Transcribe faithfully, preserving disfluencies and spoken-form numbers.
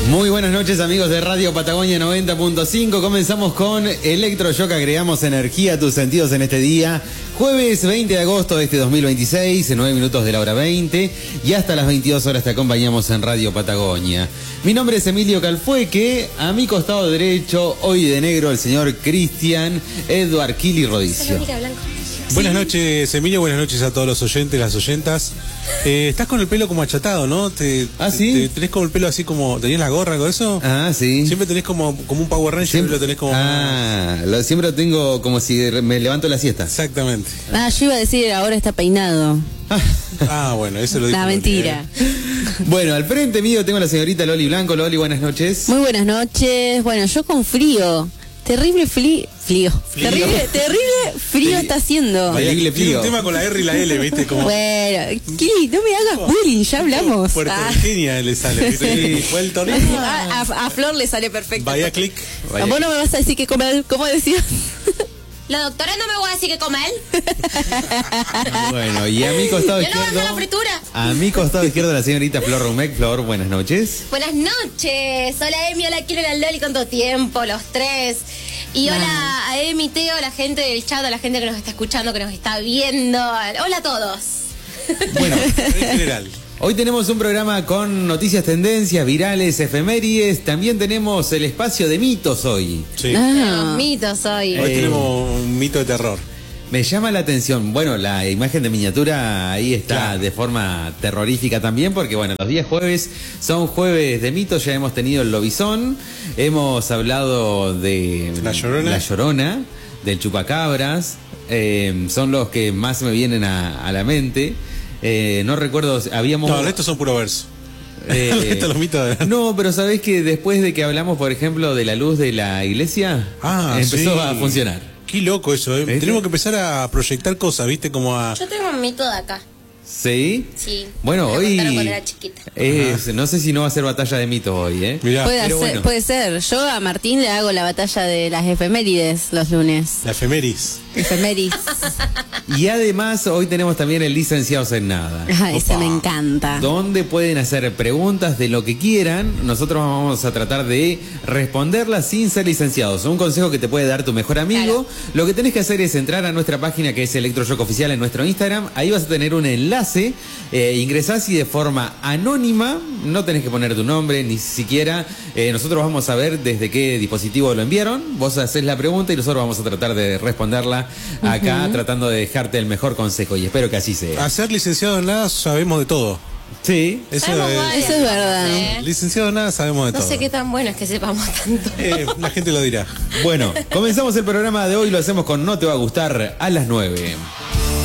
Muy buenas noches, amigos de Radio Patagonia noventa punto cinco. Comenzamos con Electroshock. Agregamos energía a tus sentidos en este día. Jueves veinte de agosto de este dos mil veintiséis, en nueve minutos de la hora veinte. Y hasta las veintidós horas te acompañamos en Radio Patagonia. Mi nombre es Emilio Calfueque. A mi costado derecho, hoy de negro, el señor Cristian Edward Kili Rodicio. Buenas noches, Emilio, buenas noches a todos los oyentes, las oyentas. Eh, estás con el pelo como achatado, ¿no? Te, ¿Ah, sí? Te, tenés como el pelo así como... ¿Tenías la gorra con eso? Ah, sí. Siempre tenés como, como un Power Ranger, siempre lo tenés como... Ah, lo, siempre lo tengo como si me levanto la siesta. Exactamente. Ah, yo iba a decir, ahora está peinado. Ah, bueno, eso lo dijo. La mentira. Bueno, al frente mío tengo a la señorita Loli Blanco. Loli, buenas noches. Muy buenas noches. Bueno, yo con frío. Terrible frío. Frío. Frío. Terrible, terrible frío está haciendo. Terrible Tiene frío. un tema con la R y la L, ¿viste? Como... Bueno, Kili, no me hagas bullying, ya hablamos. Puertorriqueña le sale, ¿viste? Sí. Fue el torneo. A, a, a Flor le sale perfecto. Vaya clic. A vos no me vas a decir que comer, ¿cómo decías? La doctora no me va a decir que comer. Bueno, y a mi costado Yo no voy a izquierdo... hacer la fritura. A mi costado izquierdo la señorita Flor Rumec. Flor, buenas noches. Buenas noches. Hola Emi, hola Kilo, hola Loli, con todo tiempo, los tres. Y hola a Emi, Teo, la gente del chat, a la gente que nos está escuchando, que nos está viendo. Hola a todos. Bueno, En general. hoy tenemos un programa con noticias, tendencias, virales, efemérides. También tenemos el espacio de mitos hoy. Sí. Ah. Los mitos hoy. Hoy Eh. tenemos un mito de terror. Me llama la atención, bueno, la imagen de miniatura ahí está Claro. de forma terrorífica también, porque bueno, los días jueves son jueves de mitos. Ya hemos tenido el lobizón, hemos hablado de La Llorona. la Llorona, del chupacabras, eh, son los que más me vienen a, a la mente. Eh, no recuerdo, habíamos... No, estos son puro verso. eh, El resto los mitos de... No, pero sabés que después de que hablamos, por ejemplo, de la luz de la iglesia, Ah, empezó sí. a funcionar. Qué loco eso, ¿eh? ¿Viste? Tenemos que empezar a proyectar cosas, ¿viste? Como a... Yo tengo un mito de acá. ¿Sí? Sí. Bueno, Me lo hoy contaron cuando era chiquita. es- no sé si no va a ser batalla de mitos hoy, ¿eh? Mirá, Puede, pero hacer- bueno. puede ser. Yo a Martín le hago la batalla de las efemérides los lunes. la efemeris. Efemérides. Y además hoy tenemos también el Licenciados en Nada, Ah, ese Opa. me encanta. donde pueden hacer preguntas de lo que quieran. Nosotros vamos a tratar de responderlas sin ser licenciados. Un consejo que te puede dar tu mejor amigo. Claro. Lo que tenés que hacer es entrar a nuestra página, que es Electroshock Oficial, en nuestro Instagram. Ahí vas a tener un enlace. Eh, ingresás y de forma anónima, no tenés que poner tu nombre, ni siquiera eh, nosotros vamos a ver desde qué dispositivo lo enviaron. Vos haces la pregunta y nosotros vamos a tratar de responderla acá, tratando de dejarte el mejor consejo, y espero que así sea. A ser licenciado en nada sabemos de todo. Sí. Eso Sabemos es... varias Eso es verdad. cosas, ¿eh? Licenciado en nada sabemos de No todo. sé qué tan bueno es que sepamos tanto. Eh, la gente lo dirá. Bueno, comenzamos el programa de hoy, lo hacemos con No Te Va a Gustar a las nueve.